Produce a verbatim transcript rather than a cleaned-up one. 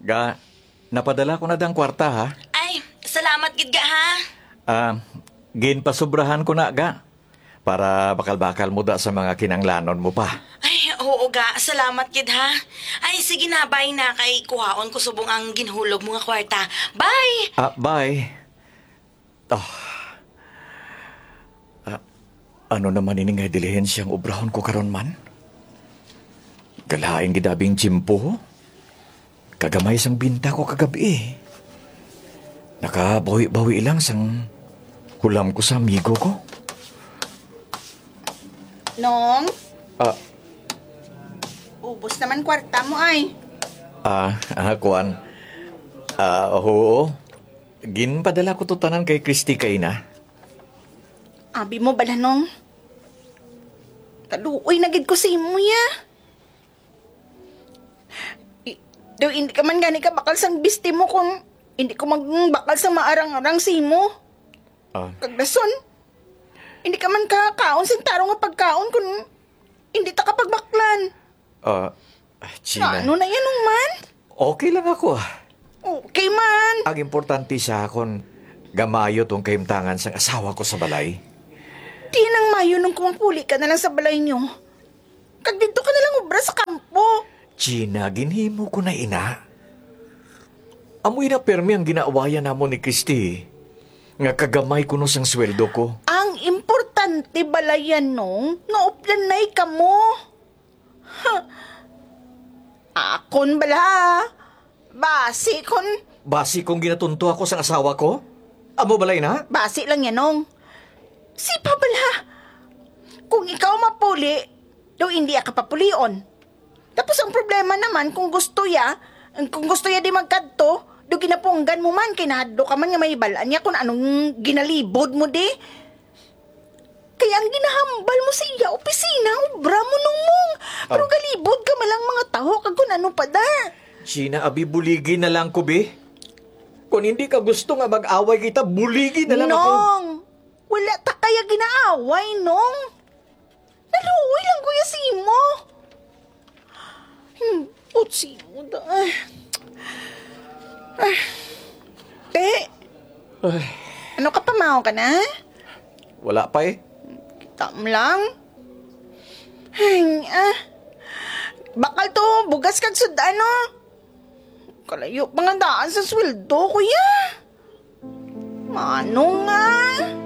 Ga, napadala ko na dang kwarta ha. Ay, salamat gid ga ha. Ah, ginpasubrahan ko na ga. Para bakal-bakal mo da sa mga kinanglanon mo pa. Ay, oo ga, salamat gid ha. Ay, sige na, bye na kay kuhaon ko subong ang ginhulog mo nga kwarta. Bye! Ah, bye. Oh. Ah, ano naman ini nga dilihensyang obrahon ko karon man? Galaing gidabing jimpo. Kagamay sang binta ko kagabi eh. Nakabawi-bawi lang sang hulam ko sa amigo ko. Nong, Ah, ubos naman kwarta mo ay. ah, ah, kuan. Ah, oo. Ginpadala ko to tanan kay Christy kay na. Abi mo bala nong? Kaluoy na gid ko sa imo ya. I- Daw hindi ka man gani ka bakal sang bisti mo kung hindi ko magbakal sa maarang-arang sa imo. Ah, Kagdason, hindi ka man kakaon sa taro nga pagkaon kung hindi ta kapagbaklan. ah, Gina. Ano na yan nung man? Okay lang ako ah. Okay man. Ang importante sa akon, gamayo tong kahimtangan sang asawa ko sa balay. Di nang mayo nung kumapuli ka na lang sa balay nyo. Kag dito ka na lang ubra sa kampo. Gina, ginhimo ko na ina. Amoy na permi ang ginaawayan namo ni Christy. Nga kagamay ko no sang sweldo ko. Ang importante balayan nung nga uplanay ka mo. Ha. Akon bala. Basi kon. Basi kong ginatunto ako sang asawa ko? Amo balay na? Basi lang yan nung. Si bala. Kung ikaw mapuli, daw hindi ka papulion. Tapos ang problema naman kung gusto ya, kung gusto ya di magkadto, do ginapunggan mo man, kinahadlo ka man nga may balaan niya kung anong ginalibod mo di. Kaya ang ginahambal mo sa iya, opisina, obra mo nung mong. Pero Oh. galibod ka malang mga taho, kag kung ano pa da. Gina, abi buligi na lang ko, be. Kung hindi ka gusto nga mag-away kita, buligi na lang ako. Nong, wala ta kaya ginaaway, nong. Naluoy lang kuya si mo. Hmm, utsi mo da. Ay. Ay. Te, Ay, ano ka pamaw ka na? wala pa eh. Tam lang. Ay, ah. Bakal to, bugas kag sudan, no? Kalayo pa nga daan sa sweldo, kuya. Manong nga.